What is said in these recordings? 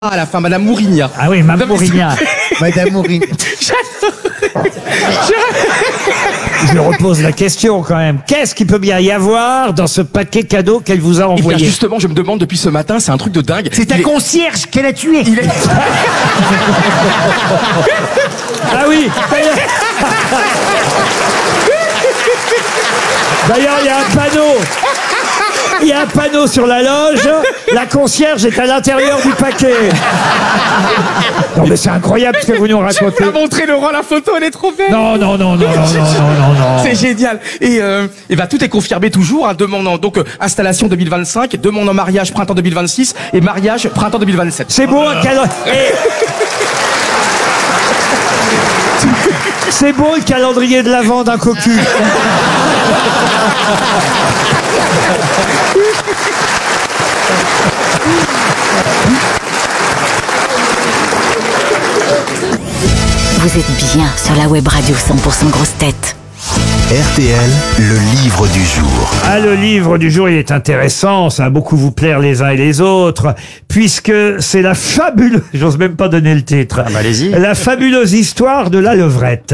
à la fin, Madame Mourigna. Ah oui, Mme Mourigna. Madame Mourigna. Je repose la question quand même. Qu'est-ce qu'il peut bien y avoir dans ce paquet cadeau qu'elle vous a Et bien envoyé? justement, je me demande depuis ce matin, c'est un truc de dingue. C'est un concierge qu'elle a tué. Il est... Ah oui. D'ailleurs, il y a un panneau. Il y a un panneau sur la loge. La concierge est à l'intérieur du paquet. Non mais c'est incroyable ce que vous nous racontez. a montré Laurent la photo, elle est trop belle. Non. C'est génial. Et ben tout est confirmé toujours. Hein, demandant donc installation 2025, demande en mariage printemps 2026 et mariage printemps 2027. C'est beau un calendrier. C'est beau le calendrier de l'Avent d'un cocu. Vous êtes bien sur la web radio 100% grosse tête. RTL, le livre du jour. Ah, le livre du jour, il est intéressant, ça va beaucoup vous plaire les uns et les autres, puisque c'est la fabuleuse, j'ose même pas donner le titre, allez-y. la fabuleuse histoire de la levrette.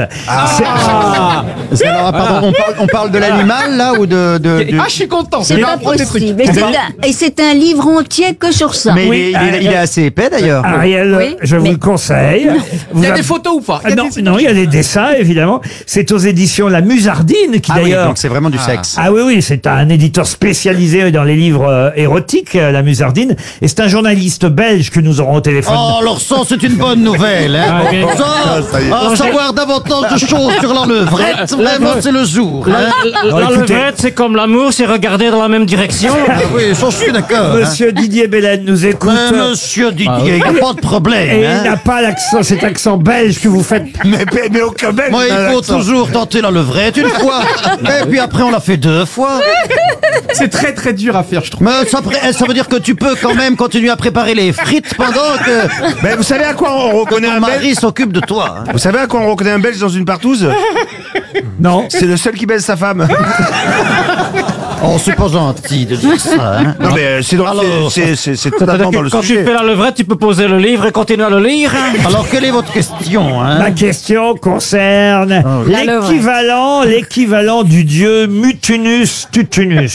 Alors, pardon, on parle de l'animal là ou de... Ah, je suis content. C'est pas possible. Et c'est un livre entier que sur ça. Mais Oui, il est assez épais d'ailleurs. Ariel, Oui, je vous mais- le conseille. Il y a Vous des photos ou pas? Ah, non, il y a des dessins, évidemment. C'est aux éditions La Musardine, qui Ah oui, d'ailleurs... donc c'est vraiment du sexe. Ah oui, c'est un éditeur spécialisé dans les livres érotiques, La Musardine, et c'est un journaliste belge que nous aurons au téléphone. Oh, alors ça, c'est une bonne nouvelle. Hein. En savoir davantage de choses sur la levrette, vraiment, c'est le jour. Hein. Alors, La écoutez, levrette, c'est comme l'amour, c'est regarder dans la même direction. Ah oui, ça, je suis d'accord. Hein. Monsieur Didier Belen nous écoute. Mais monsieur Didier, il n'y a pas de problème. Et Hein. il n'a pas l'accent, cet accent belge que vous faites. Mais aucun belge. Moi, il faut toujours tenter la levrette une fois. Et puis après, on l'a fait 2 fois. C'est très très dur à faire, je trouve. Mais ça veut dire que tu peux quand même continuer à préparer les frites pendant que Mais vous savez à quoi on reconnaît ton un belge? mari s'occupe de toi. Hein. Vous savez à quoi on reconnaît un belge dans une partouze? Non. C'est le seul qui baise sa femme. Oh, c'est pas gentil de dire ça. Hein. Non mais c'est totalement dans le Quand tu sujet. fais la levrette, tu peux poser le livre et continuer à le lire. Alors, quelle est votre question hein? Ma question concerne l'équivalent du dieu Mutunus Tutunus.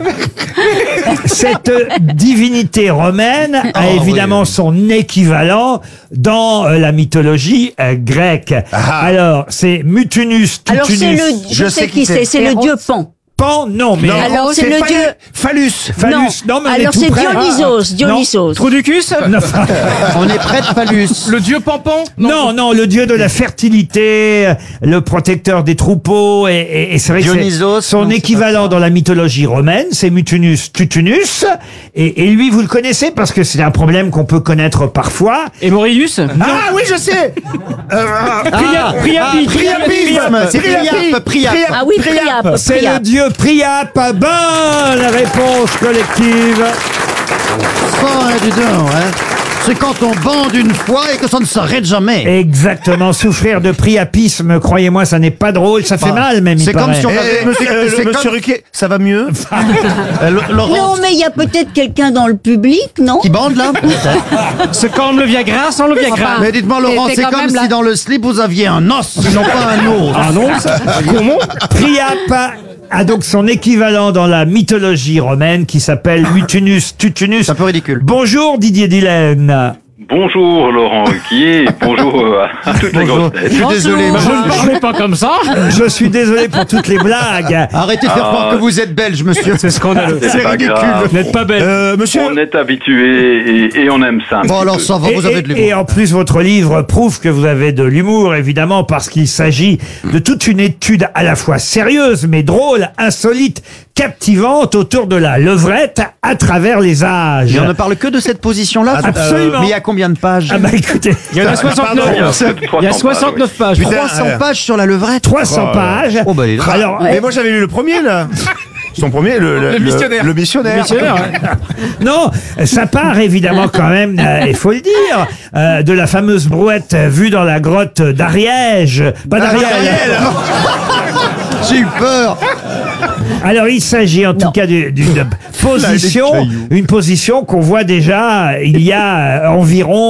Cette divinité romaine a évidemment son équivalent dans la mythologie grecque. Alors, c'est Mutunus Alors Tutunus. c'est le, je sais qui c'est le dieu Pan. Pan, non, mais... Alors c'est le dieu. Phallus. Non. Non, mais on est Alors tout c'est près. Dionysos. Trou du cul, ça? Non. On est près de Phallus. Le dieu Pampan? Non, le dieu de la fertilité, le protecteur des troupeaux, et c'est vrai que Dionysos, son non, c'est équivalent dans la mythologie romaine, c'est Mutunus Tutunus, et lui, vous le connaissez parce que c'est un problème qu'on peut connaître parfois. Et Morius? Ah oui, je sais. Priapisme. C'est Priap. Ah oui, Priap. C'est le dieu Priap. Bonne réponse collective. Ça, hein, dis donc, hein. C'est quand on bande une fois et que ça ne s'arrête jamais. Exactement, souffrir de priapisme, croyez-moi, ça n'est pas drôle, ça fait mal même, il C'est comme paraît. si on avait... Monsieur Ruquier, ça va mieux? Laurent, Non, mais il y a peut-être quelqu'un dans le public, non? qui bande là? C'est comme le Viagra sans le Viagra. Mais dites-moi, Laurent, c'est comme si dans le slip vous aviez un os, non pas un os. Ah non, comment? Priap a donc son équivalent dans la mythologie romaine qui s'appelle Mutunus Tutunus. C'est un peu ridicule. Bonjour Didier Dillène. Bonjour Laurent Ruquier, bonjour à toutes les grosses têtes. Je suis désolé. Je ne parlais pas comme ça. Je suis désolé pour toutes les blagues. Arrêtez de faire croire que vous êtes belge, monsieur. C'est scandaleux. C'est pas grave. Vous n'êtes pas belle. Monsieur. On est habitué et on aime ça. un Bon, petit alors peu. ça va, vous avez de Et l'humour. en plus, votre livre prouve que vous avez de l'humour, évidemment, parce qu'il s'agit de toute une étude à la fois sérieuse, mais drôle, insolite, captivante autour de la levrette à travers les âges. Et on ne parle que de cette position-là. Absolument. Mais il y a combien de pages? Ah bah écoutez, Il y en a 69. Il y a 69 pages. 300 pages sur la levrette. 300 pages. Oh, bah, dis donc. Alors, Mais moi j'avais lu le premier là. Son premier, le missionnaire. Le missionnaire. Missionnaire, ouais. non, ça part évidemment quand même, il faut le dire, de la fameuse brouette vue dans la grotte d'Ariège. Pas d'Ariel. J'ai eu peur. Alors, il s'agit en tout cas d'une position, une position qu'on voit déjà il y a environ